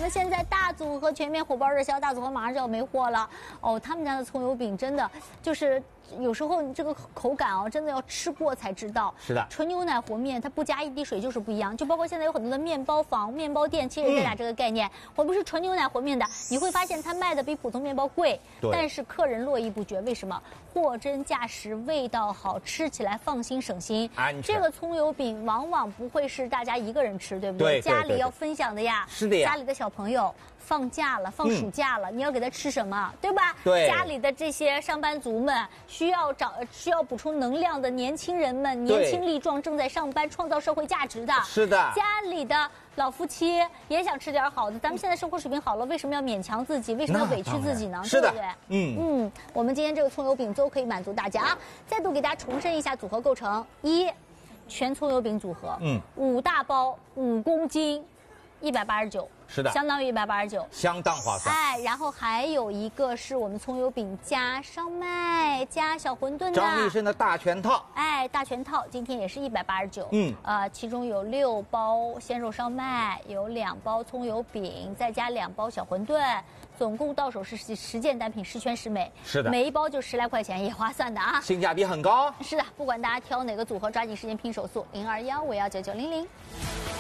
们现在大组合全面火爆热销，大组合马上就要没货了哦。他们家的葱油饼真的就是有时候这个口感哦，真的要吃过才知道。 是的， 纯牛奶和面它不加一滴水就是不一样。就包括现在有很多的面包房、面包店，其实也在打这个概念。我们是纯牛奶和面的，你会发现它卖的比普通面包贵，但是客人络绎不绝。为什么？货真价实，味道好，吃起来放心省心。这个葱油饼往往不会是大家一个人吃，对不对？家里要分享的呀。是的呀。家里的小朋友放假了，放暑假了，你要给他吃什么，对吧？对。家里的这些上班族们需要补充能量的年轻人们，年轻力壮，正在上班，创造社会价值的。是的。家里的老夫妻也想吃点好的，咱们现在生活水平好了，为什么要勉强自己？为什么要委屈自己呢？对不对？我们今天这个葱油饼都可以满足大家啊！再度给大家重申一下组合构成：一，全葱油饼组合，5大包，5公斤，189。是的，相当于189，相当划算。哎，然后还有一个是我们葱油饼加烧麦加小馄饨的张立生的大全套。哎，大全套今天也是189。其中有6包鲜肉烧麦，有2包葱油饼，再加2包小馄饨，总共到手是10件单品，10全10美。是的，每一包就10来块钱，也划算的啊，性价比很高。是的，不管大家挑哪个组合，抓紧时间拼手速，0215199900。